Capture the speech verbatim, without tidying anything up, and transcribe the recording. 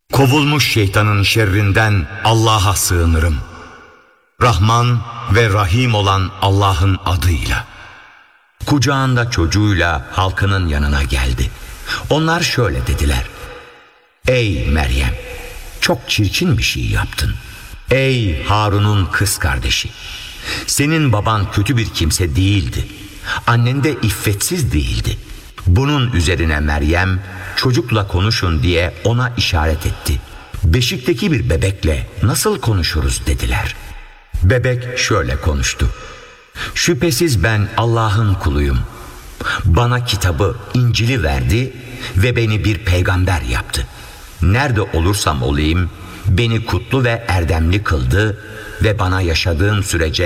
Kovulmuş şeytanın şerrinden Allah'a sığınırım. Rahman ve Rahim olan Allah'ın adıyla. Kucağında çocuğuyla halkının yanına geldi. Onlar şöyle dediler: Ey Meryem, çok çirkin bir şey yaptın. Ey Harun'un kız kardeşi, senin baban kötü bir kimse değildi. Annen de iffetsiz değildi. Bunun üzerine Meryem, çocukla konuşun diye ona işaret etti. Beşikteki bir bebekle nasıl konuşuruz dediler. Bebek şöyle konuştu: Şüphesiz ben Allah'ın kuluyum. Bana kitabı, İncil'i verdi ve beni bir peygamber yaptı. Nerede olursam olayım beni kutlu ve erdemli kıldı ve bana yaşadığım sürece